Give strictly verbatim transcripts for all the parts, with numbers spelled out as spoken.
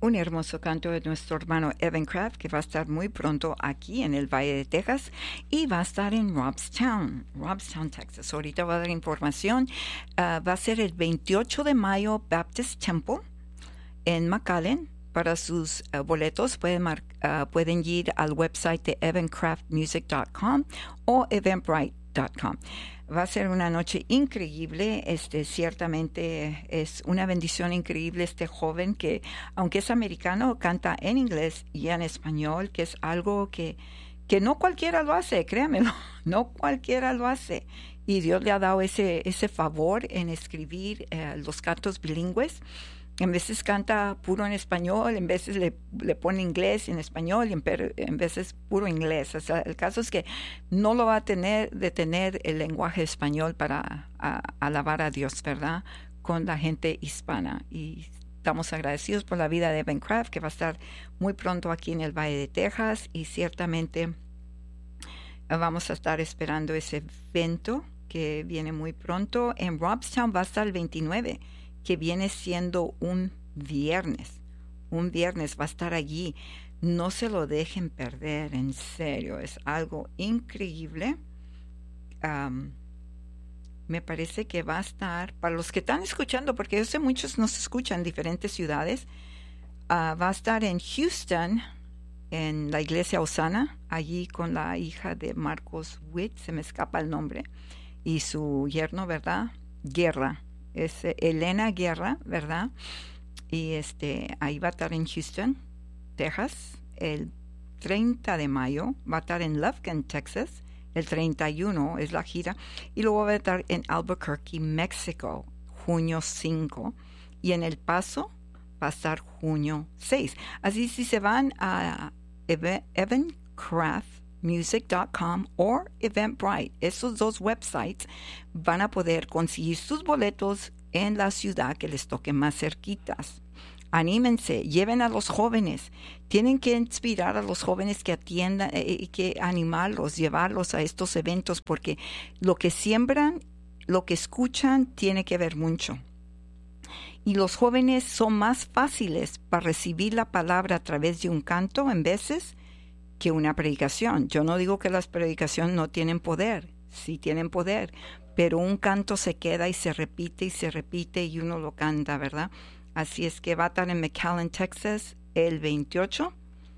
un hermoso canto de nuestro hermano Evan Craft, que va a estar muy pronto aquí en el Valle de Texas y va a estar en Robstown, Robstown, Texas. Ahorita voy a dar información. Uh, va a ser el veintiocho de mayo Baptist Temple en McAllen. Para sus uh, boletos pueden, mar- uh, pueden ir al website de evan craft music dot com o eventbrite dot com. Va a ser una noche increíble. Este, ciertamente es una bendición increíble este joven que, aunque es americano, canta en inglés y en español, que es algo que, que no cualquiera lo hace, créanmelo, no cualquiera lo hace. Y Dios le ha dado ese, ese favor en escribir eh, los cantos bilingües. En veces canta puro en español, en veces le, le pone inglés en español y en, en veces puro inglés. O sea, el caso es que no lo va a tener de tener el lenguaje español para a, alabar a Dios, ¿verdad? Con la gente hispana. Y estamos agradecidos por la vida de Evan Craft, que va a estar muy pronto aquí en el Valle de Texas, y ciertamente vamos a estar esperando ese evento que viene muy pronto. En Robstown va a estar el veintinueve, que viene siendo un viernes. Un viernes va a estar allí. No se lo dejen perder, en serio. Es algo increíble. Um, me parece que va a estar, para los que están escuchando, porque yo sé muchos nos escuchan en diferentes ciudades, uh, va a estar en Houston, en la iglesia Osana, allí con la hija de Marcos Witt, se me escapa el nombre, y su yerno, ¿verdad? Guerra. Es Elena Guerra, ¿verdad? Y este ahí va a estar en Houston, Texas, el treinta de mayo. Va a estar en Lufkin, Texas, el treinta y uno es la gira. Y luego va a estar en Albuquerque, México, junio cinco. Y en El Paso va a estar junio seis. Así, si se van a evan craft music dot com o Eventbrite, esos dos websites, van a poder conseguir sus boletos en la ciudad que les toque más cerquitas. Anímense, lleven a los jóvenes. Tienen que inspirar a los jóvenes que atiendan, eh, que animarlos, llevarlos a estos eventos, porque lo que siembran, lo que escuchan, tiene que ver mucho. Y los jóvenes son más fáciles para recibir la palabra a través de un canto en veces que una predicación. Yo no digo que las predicaciones no tienen poder, sí tienen poder, pero un canto se queda y se repite y se repite y uno lo canta, ¿verdad? Así es que va a estar en McAllen, Texas, el veintiocho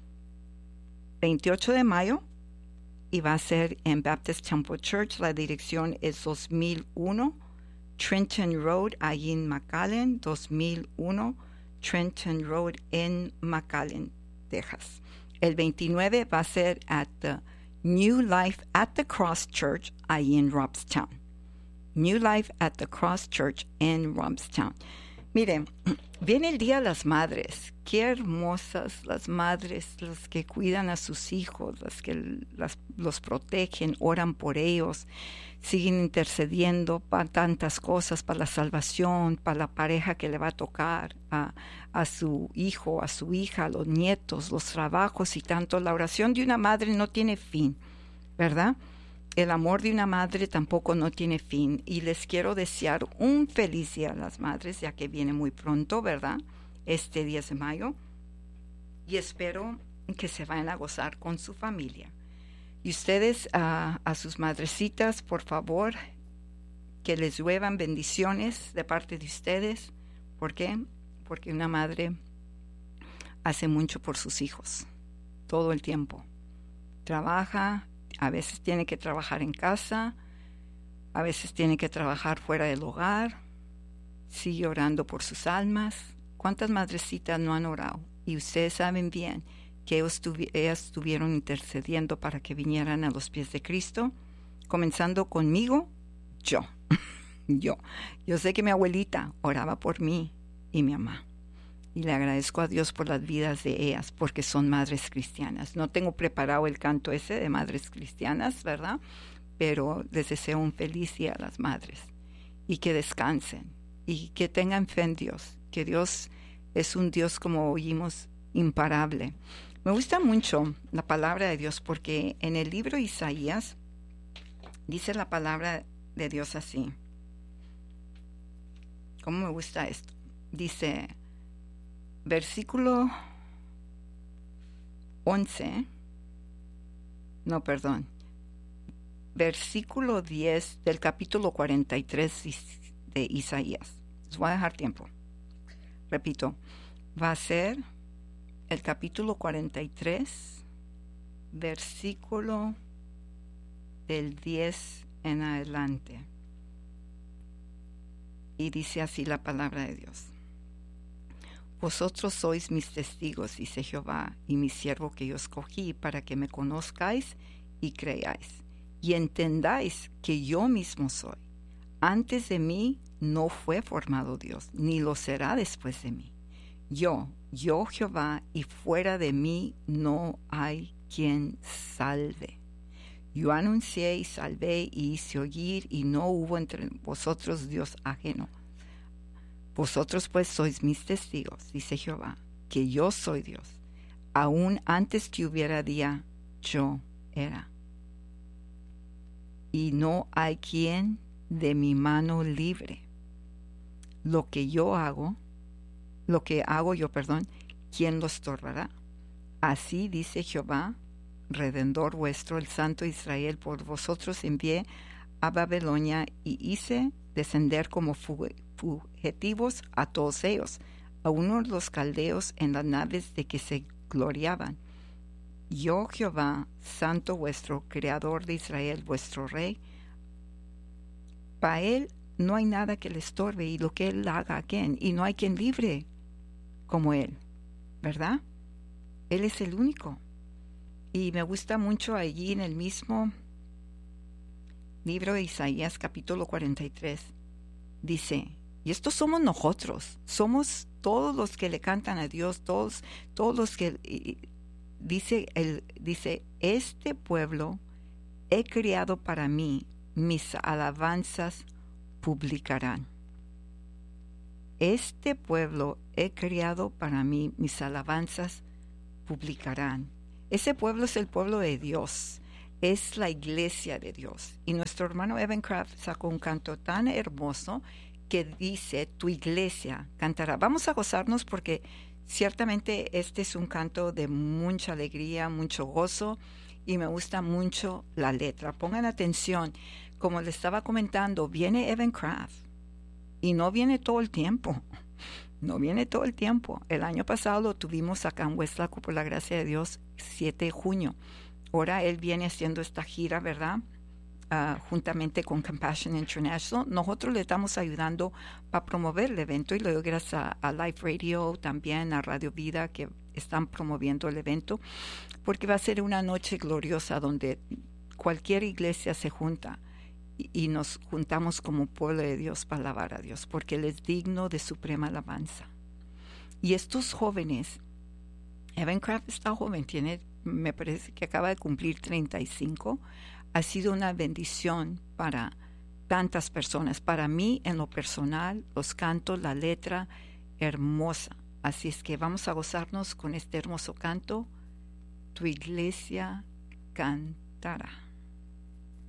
de mayo, y va a ser en Baptist Temple Church. La dirección es dos mil uno Trenton Road, allí en McAllen, dos mil uno Trenton Road en McAllen, Texas. El veintinueve va a ser at the New Life at the Cross Church, ahí en Robstown. New Life at the Cross Church en Robstown. Miren, viene el Día de las Madres. Qué hermosas las madres, las que cuidan a sus hijos, las que las, los protegen, oran por ellos, siguen intercediendo para tantas cosas, para la salvación, para la pareja que le va a tocar, a, a su hijo, a su hija, a los nietos, los trabajos y tanto. La oración de una madre no tiene fin, ¿verdad? El amor de una madre tampoco no tiene fin. Y les quiero desear un feliz Día a las Madres, ya que viene muy pronto, ¿verdad? Este diez de mayo. Y espero que se vayan a gozar con su familia. Y ustedes, uh, a sus madrecitas, por favor, que les lluevan bendiciones de parte de ustedes. ¿Por qué? Porque una madre hace mucho por sus hijos, todo el tiempo. Trabaja, a veces tiene que trabajar en casa, a veces tiene que trabajar fuera del hogar, sigue orando por sus almas. ¿Cuántas madrecitas no han orado? Y ustedes saben bien que ellos tuvi- ellas estuvieron intercediendo para que vinieran a los pies de Cristo, comenzando conmigo, yo, yo. Yo sé que mi abuelita oraba por mí y mi mamá. Y le agradezco a Dios por las vidas de ellas, porque son madres cristianas. No tengo preparado el canto ese de madres cristianas, ¿verdad? Pero les deseo un feliz día a las madres. Y que descansen. Y que tengan fe en Dios. Que Dios es un Dios, como oímos, imparable. Me gusta mucho la palabra de Dios, porque en el libro de Isaías dice la palabra de Dios así. ¿Cómo me gusta esto? Dice... versículo once, no, perdón, versículo diez del capítulo cuarenta y tres de Isaías. Les voy a dejar tiempo. Repito, va a ser el capítulo cuarenta y tres, versículo del diez en adelante. Y dice así la palabra de Dios. Vosotros sois mis testigos, dice Jehová, y mi siervo que yo escogí, para que me conozcáis y creáis, y entendáis que yo mismo soy. Antes de mí no fue formado Dios, ni lo será después de mí. Yo, yo Jehová, y fuera de mí no hay quien salve. Yo anuncié y salvé y hice oír, y no hubo entre vosotros Dios ajeno. Vosotros pues sois mis testigos, dice Jehová, que yo soy Dios. Aún antes que hubiera día, yo era. Y no hay quien de mi mano libre. Lo que yo hago, lo que hago yo, perdón, ¿quién lo estorbará? Así dice Jehová, Redentor vuestro, el Santo Israel, por vosotros envié a Babilonia y hice descender como fugitivos a todos ellos, a uno de los caldeos en las naves de que se gloriaban. Yo, Jehová, Santo vuestro, Creador de Israel, vuestro Rey, para él no hay nada que le estorbe, y lo que él haga, ¿a quién? Y no hay quien libre como él, ¿verdad? Él es el único. Y me gusta mucho allí en el mismo libro de Isaías, capítulo cuarenta y tres, dice, y estos somos nosotros, somos todos los que le cantan a Dios, todos, todos los que, y, dice, el, dice, este pueblo he criado para mí, mis alabanzas publicarán. Este pueblo he criado para mí, mis alabanzas publicarán. Ese pueblo es el pueblo de Dios, es la iglesia de Dios. Y nuestro hermano Evan Craft sacó un canto tan hermoso que dice, tu iglesia cantará. Vamos a gozarnos porque ciertamente este es un canto de mucha alegría, mucho gozo, y me gusta mucho la letra. Pongan atención, como le estaba comentando, viene Evan Craft y no viene todo el tiempo. No viene todo el tiempo. El año pasado lo tuvimos acá en Westlaco, por la gracia de Dios, siete de junio. Ahora él viene haciendo esta gira, ¿verdad? Uh, juntamente con Compassion International. Nosotros le estamos ayudando para promover el evento, y le doy gracias a, a Live Radio, también a Radio Vida, que están promoviendo el evento, porque va a ser una noche gloriosa donde cualquier iglesia se junta y nos juntamos como pueblo de Dios para alabar a Dios, porque Él es digno de suprema alabanza. Y estos jóvenes, Evan Craft está joven, tiene, me parece que acaba de cumplir treinta y cinco, ha sido una bendición para tantas personas. Para mí, en lo personal, los cantos, la letra, hermosa. Así es que vamos a gozarnos con este hermoso canto. Tu iglesia cantará.